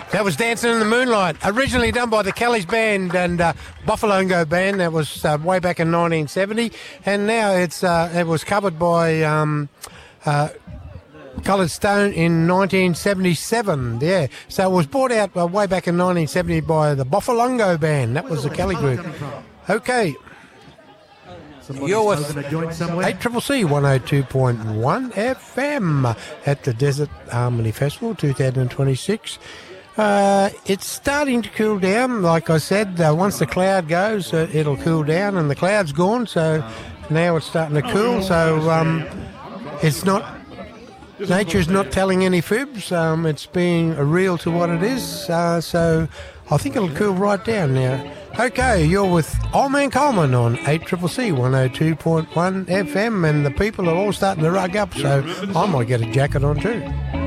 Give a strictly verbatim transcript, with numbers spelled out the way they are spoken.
That was Dancing in the Moonlight, originally done by the Kellys Band and uh, Buffalongo Band. That was uh, way back in nineteen seventy, and now it's uh, it was covered by um, uh, Coloured Stone in nineteen seventy-seven. Yeah, so it was brought out uh, way back in nineteen seventy by the Buffalongo Band. That was the Kelly group. Okay. Somebody's You're with smoking a joint somewhere. eight C C C one oh two point one F M at the Desert Harmony Festival twenty twenty-six. Uh, it's starting to cool down. Like I said, uh, once the cloud goes, uh, it'll cool down, and the cloud's gone, so now it's starting to cool. So um, it's not, nature's not telling any fibs. Um, it's being real to what it is. Uh, so I think it'll cool right down now. Okay, you're with Old Man Coleman on eight C C C one oh two point one F M, and the people are all starting to rug up, so I might get a jacket on too.